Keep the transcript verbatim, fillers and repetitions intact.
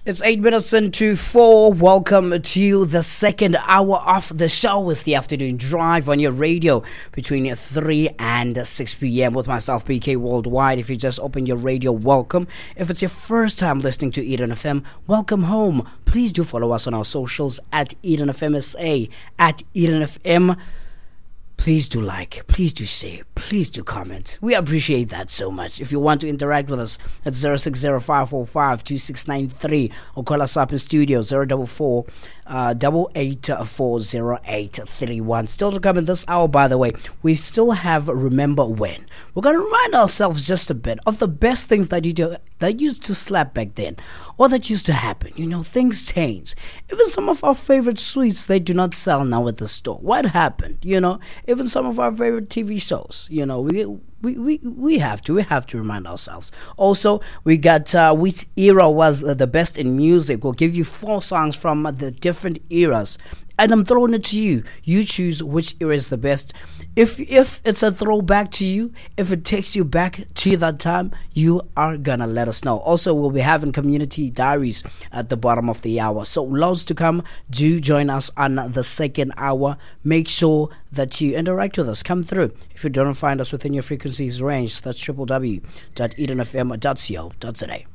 It's eight minutes into four. Welcome to the second hour of the show. It's the afternoon drive on your radio between three and six p.m. with myself, B K Worldwide. If you just opened your radio, welcome. If it's your first time listening to Eden F M, welcome home. Please do follow us on our socials at Eden F M S A, at Eden F M. Please do like, please do share, please do comment. We appreciate that so much. If you want to interact with us at zero six zero five four five two six nine three or call us up in studio zero four four uh, eight eight four zero eight three one. Still to come in this hour, by the way, we still have Remember When. We're going to remind ourselves just a bit of the best things that you do, that used to slap back then or that used to happen. You know, things change. Even some of our favorite sweets, they do not sell now at the store. What happened? You know, even some of our favorite T V shows, you know, we we we, we have to we have to remind ourselves. Also, we got uh, which era was uh, the best in music. We'll give you four songs from uh, the different eras, and I'm throwing it to you. You choose which era is the best. If if it's a throwback to you, if it takes you back to that time, you are gonna let us know. Also, we'll be having community diaries at the bottom of the hour. So loads to come. Do join us on the second hour. Make sure that you interact with us. Come through. If you don't find us within your frequencies range, that's w w w dot eden f m dot co dot z a.